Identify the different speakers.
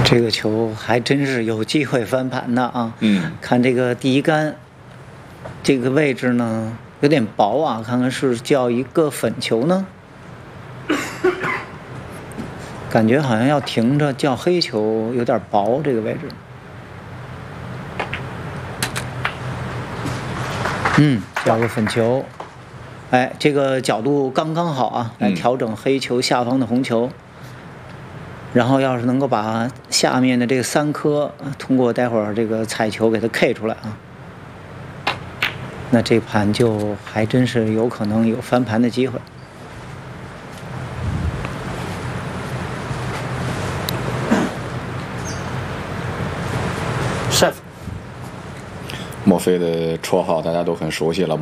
Speaker 1: 这个球还真是有机会翻盘的啊！看这个第一杆，这个位置呢有点薄啊，看看是叫一个粉球呢，感觉好像要停着叫黑球，有点薄这个位置。叫个粉球，哎，这个角度刚刚好啊，来调整黑球下方的红球。然后要是能够把下面的这3颗通过待会儿这个彩球给它 K 出来啊，那这盘就还真是有可能有翻盘的机会。
Speaker 2: 莫非的绰号大家都很熟悉了。